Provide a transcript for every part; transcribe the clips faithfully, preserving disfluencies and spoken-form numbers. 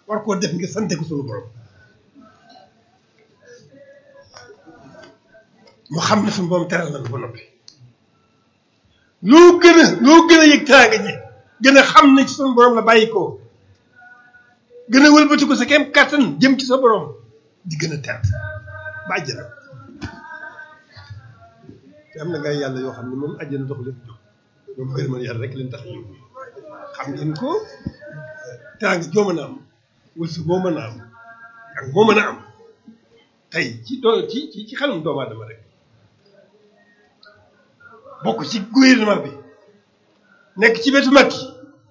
war koo def ngir sante ko sunu borom mu xam ne suñu borom teral na ba noppi loo gën a loo gën a yëg teraanga ji gën a xam ne ci suñu borom la bàyyi ko gën a wëlbati ko sa kem kàttan jëm ci sa borom di gën a tert ba àjjana te am na ngay yàlla yoo xam ne moom àjjana dox leen jóg ñoom ngërëmal yàlla rek leen tax jóg xam ngeen ko teraanga joo mën a am wërsëg boo mën a am ak moo mën a am tey ci doo ci ci ci xelum doomu aadama rek bokk ci gouvernement bi nekk ci wetu Macky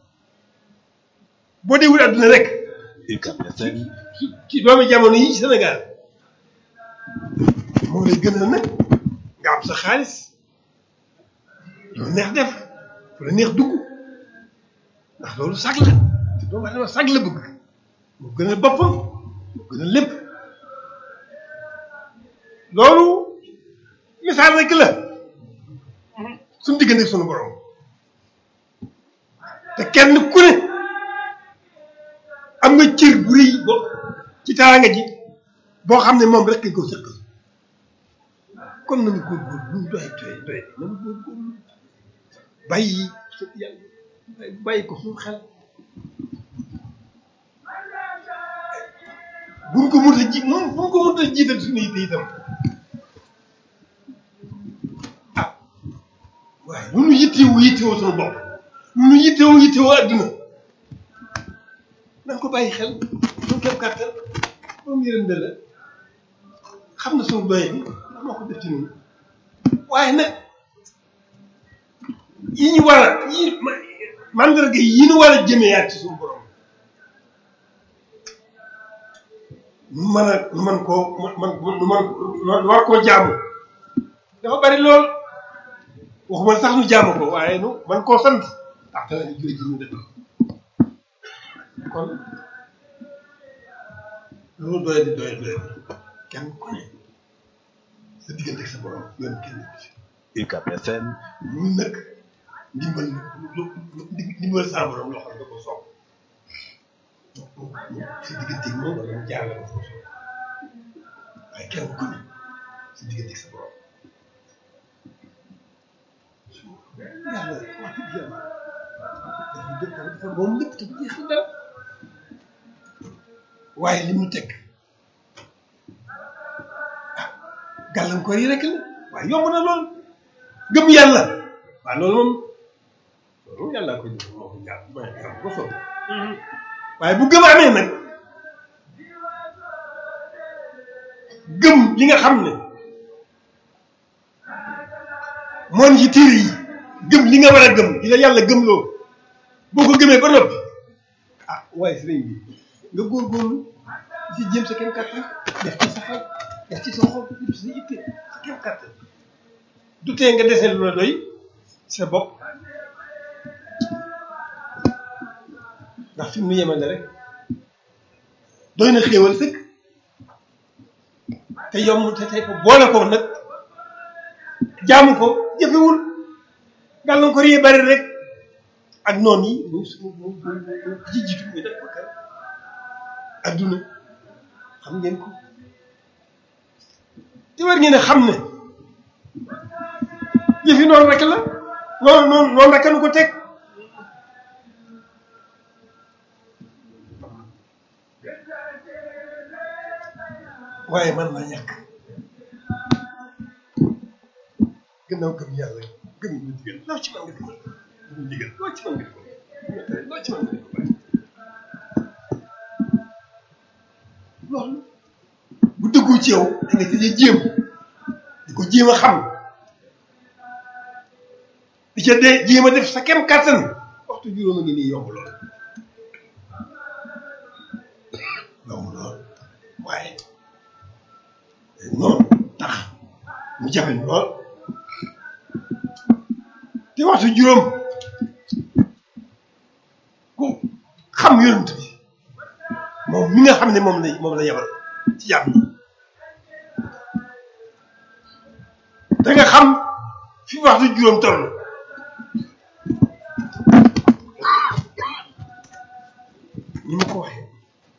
boo dee wut àdduna rek ci ci doomi jamono yi ci Sénégal moo lay gën a nag nga am sa xaalis loolu neex def fu la neex dugg ndax loolu sag la te doomu aadama sag la bëgg moo gën a boppam moo gën a lépp loolu misaal rek la suñu diggante suñu borom te kenn ku ne am nga cër bu rëy bo ci teraanga ji boo xam ne moom rek ko sëqal kon nañu góorgóorlu lu doy doy doy nañu góorgóorlu bàyyi yàlla bàyyi ko suñu xel buñ ko mënta ji moom buñ ko mënta jiital suñu yitte itam ah waaye lu nu yittewoo yittewoo suñu bopp lu nu yittewoo yittewoo adduna nañ ko bàyyi xel suñu képp kàttan moom yërëm la xam na suñu doye bi ndax moo ko def ci ñun waaye nag yi ñu war a yi mandarga yi ñu war a jëmee yaat ci suñu borom nu mën a nu mën koo man nu man nu war koo jaamu dafa bari lool waxuma sax nu jaamu ko waaye nu man koo sant ndax dana ni jooy ji ñu def kon loolu doy di doy doy kenn ku ne sa diggante ak sa borom yoon kenn ku ci U K P F M ñun nag ndimbal ndimbal sa borom loo xam ne da ko soog sa diggante ak moom wala mu jaarale ko foofu waaye kenn ku ne sa diggante ak sa borom yàlla wax dëgg yàlla dafa dafa dafa moom lépp te bu jeexal dara waaye li mu teg ah gàllankoor yi rek la waaye yomb na lool gëm yàlla waaw loolu moom loolu moom yàlla ko jox moo ko jaar mooy xam ko soob waaye bu gëm amee nag gëm li nga xam ne moom ci tiir yi gëm li nga war a gëm di la yàlla gëm loo boo ko gëmee ba noppi ah waaye sëriñ bi nga góorgóorlu di si jéem sa kem kàttan def ci sa xel def ci sa xol def ci sa itte sa kem kàttan du tee nga desee lu la doy sa bopp ndax fi mu yemal rek doy na xéewal sëkk te yomb te tey ko boole ko nag jaamu ko jëfewul gàllankoor yi bari rek ak noon yi mu mu mu mu ci jiitu muy def ba kër adduna xam ngeen ko te war ngeen a xam ne yëf yi noonu rek la noonu noonu noonu rek nu ko teg waaye man naa ñàkk gannaaw gëm yàlla gëm ñu digal loo ci mën nga digal ñu digal loo ci mën nga digal loo ci mën nga digal loolu bu dëggu ci yow da nga tëjee jéem di ko jéem a xam di ca dee jéem a def sa kem kàttan waxtu juróom a ngi nii yomb lool yomb lool waaye noonu tax mu jafe lool te waxtu juróom ku xam yonent bi moom mi nga xam ne moom la moom la yebal ci jàmm da nga xam fi waxtu juróom toll ni ma ko waxee